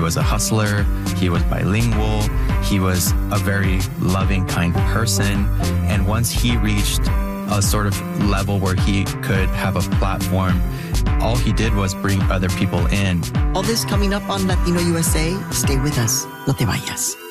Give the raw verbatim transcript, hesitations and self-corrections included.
was a hustler. He was bilingual. He was a very loving, kind person. And once he reached a sort of level where he could have a platform, all he did was bring other people in. All this coming up on Latino U S A. Stay with us. No te vayas.